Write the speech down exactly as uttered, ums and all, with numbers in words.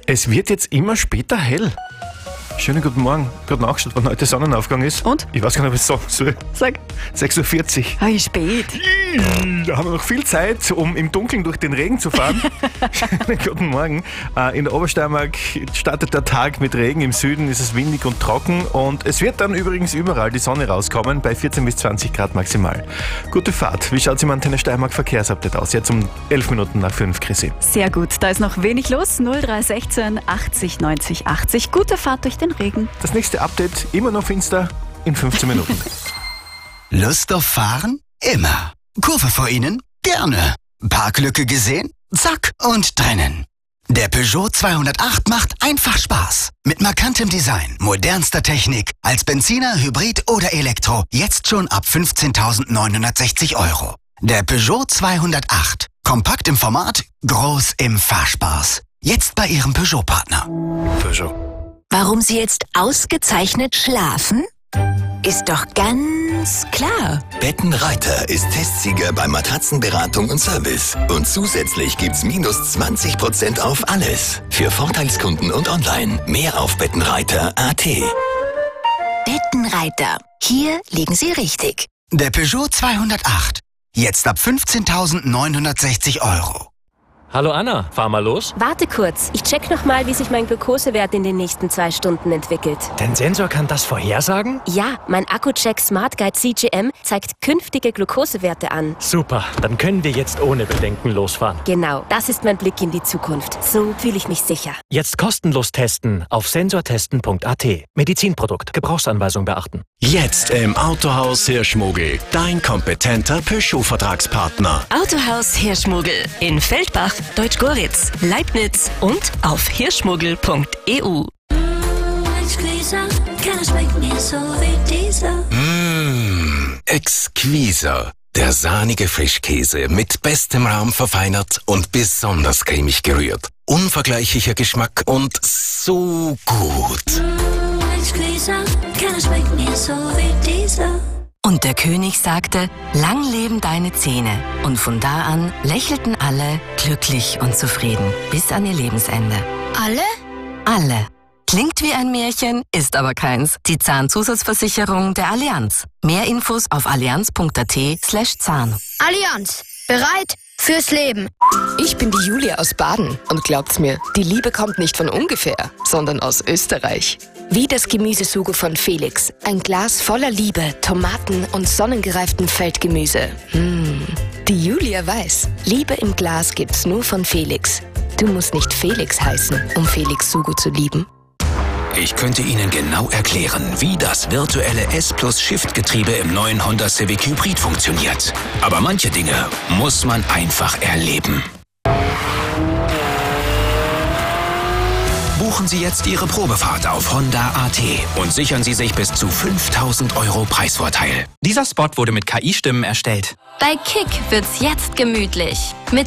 Es wird jetzt immer später hell. Schönen guten Morgen. Gerade nachgeschaut, wann heute Sonnenaufgang ist. Und? Ich weiß gar nicht, ob ich es sagen soll. Sag. sechs Uhr vierzig. Ah, ist spät. Da haben wir noch viel Zeit, um im Dunkeln durch den Regen zu fahren. Schönen guten Morgen. In der Obersteiermark startet der Tag mit Regen. Im Süden ist es windig und trocken. Und es wird dann übrigens überall die Sonne rauskommen, bei vierzehn bis zwanzig Grad maximal. Gute Fahrt. Wie schaut es im Antenne Steiermark Verkehrsupdate aus? Jetzt um elf Minuten nach fünf, Chrissy. Sehr gut. Da ist noch wenig los. null drei eins sechs achtzig neunzig achtzig. Gute Fahrt durch den Regen. Das nächste Update immer noch finster in fünfzehn Minuten. Lust auf Fahren? Immer. Kurve vor Ihnen? Gerne. Parklücke gesehen? Zack und drinnen. Der Peugeot zweihundertacht macht einfach Spaß. Mit markantem Design, modernster Technik, als Benziner, Hybrid oder Elektro. Jetzt schon ab fünfzehntausendneunhundertsechzig Euro. Der Peugeot zweihundertacht. Kompakt im Format, groß im Fahrspaß. Jetzt bei Ihrem Peugeot-Partner. Peugeot. Warum Sie jetzt ausgezeichnet schlafen? Ist doch ganz klar. Bettenreiter ist Testsieger bei Matratzenberatung und Service. Und zusätzlich gibt's minus zwanzig Prozent auf alles. Für Vorteilskunden und online. Mehr auf bettenreiter punkt a t. Bettenreiter. Hier liegen Sie richtig. Der Peugeot zweihundertacht. Jetzt ab fünfzehntausendneunhundertsechzig Euro. Hallo Anna, fahr mal los. Warte kurz, ich check nochmal, wie sich mein Glukosewert in den nächsten zwei Stunden entwickelt. Dein Sensor kann das vorhersagen? Ja, mein Akku-Check Smart Guide C G M zeigt künftige Glukosewerte an. Super, dann können wir jetzt ohne Bedenken losfahren. Genau, das ist mein Blick in die Zukunft. So fühle ich mich sicher. Jetzt kostenlos testen auf sensortesten punkt a t. Medizinprodukt, Gebrauchsanweisung beachten. Jetzt im Autohaus Hirschmogel, dein kompetenter Peugeot-Vertragspartner. Autohaus Hirschmogel in Feldbach, Deutschgoritz, Leibniz und auf hirschmogel punkt e u. Mmh, exquiser. Der sahnige Frischkäse mit bestem Rahm verfeinert und besonders cremig gerührt. Unvergleichlicher Geschmack und so gut. Und der König sagte, lang leben deine Zähne. Und von da an lächelten alle glücklich und zufrieden bis an ihr Lebensende. Alle? Alle. Klingt wie ein Märchen, ist aber keins. Die Zahnzusatzversicherung der Allianz. Mehr Infos auf allianz punkt a t slash Zahn. Allianz. Bereit fürs Leben. Ich bin die Julia aus Baden und glaubt's mir, die Liebe kommt nicht von ungefähr, sondern aus Österreich. Wie das Gemüsesugo von Felix. Ein Glas voller Liebe, Tomaten und sonnengereiftem Feldgemüse. Mmh. Die Julia weiß, Liebe im Glas gibt's nur von Felix. Du musst nicht Felix heißen, um Felix Sugo zu lieben. Ich könnte Ihnen genau erklären, wie das virtuelle S-Plus-Shift-Getriebe im neuen Honda Civic Hybrid funktioniert. Aber manche Dinge muss man einfach erleben. Buchen Sie jetzt Ihre Probefahrt auf Honda punkt a t und sichern Sie sich bis zu fünftausend Euro Preisvorteil. Dieser Spot wurde mit K I-Stimmen erstellt. Bei Kick wird's jetzt gemütlich. Mit